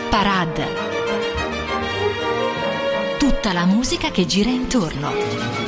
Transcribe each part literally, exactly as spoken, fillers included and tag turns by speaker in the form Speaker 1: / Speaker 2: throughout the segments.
Speaker 1: Parade. Tutta la musica che gira intorno.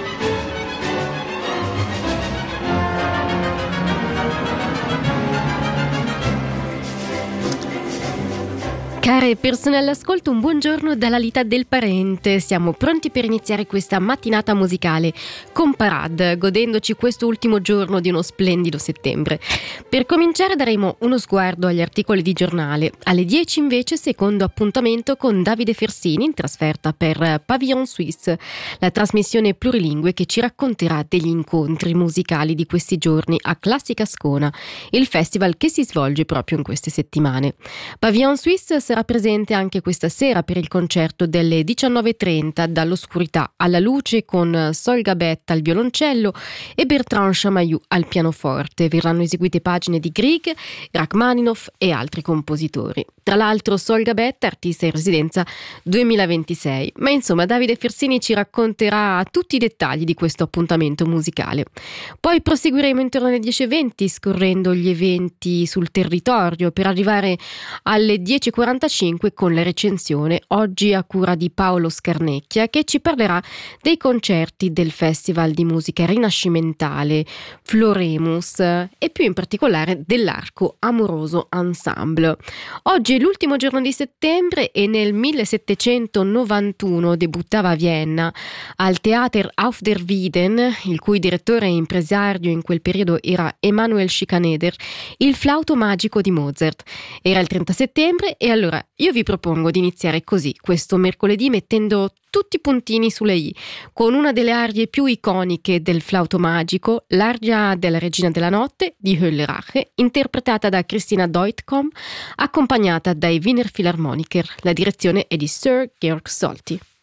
Speaker 2: Care persone all'ascolto, un buongiorno dalla Lita del Parente. Siamo pronti per iniziare questa mattinata musicale con Parade, godendoci questo ultimo giorno di uno splendido settembre. Per cominciare daremo uno sguardo agli articoli di giornale. Alle dieci invece secondo appuntamento con Davide Fersini in trasferta per Pavillon Suisse, la trasmissione plurilingue che ci racconterà degli incontri musicali di questi giorni a Classica Ascona, il festival che si svolge proprio in queste settimane. Pavillon Suisse sarà presente anche questa sera per il concerto delle diciannove e trenta dall'oscurità alla luce con Sol Gabet al violoncello e Bertrand Chamayou al pianoforte. Verranno eseguite pagine di Grieg, Rachmaninoff e altri compositori. Tra l'altro Sol Gabet, artista in residenza duemilaventisei. Ma insomma Davide Fersini ci racconterà tutti i dettagli di questo appuntamento musicale. Poi proseguiremo intorno alle dieci e venti scorrendo gli eventi sul territorio per arrivare alle dieci e quarantacinque con la recensione, oggi a cura di Paolo Scarnecchia, che ci parlerà dei concerti del Festival di Musica Rinascimentale Floremus e più in particolare dell'Arco Amoroso Ensemble. Oggi è l'ultimo giorno di settembre e nel millesettecentonovantuno debuttava a Vienna al Theater auf der Wieden, il cui direttore e impresario in quel periodo era Emanuel Schikaneder, il Flauto Magico di Mozart. Era il trenta settembre e allora io vi propongo di iniziare così questo mercoledì mettendo tutti i puntini sulle i, con una delle arie più iconiche del Flauto Magico, l'aria della Regina della Notte di Höllerache, interpretata da Christina Deutkom, accompagnata dai Wiener Philharmoniker. La direzione è di Sir Georg Solti.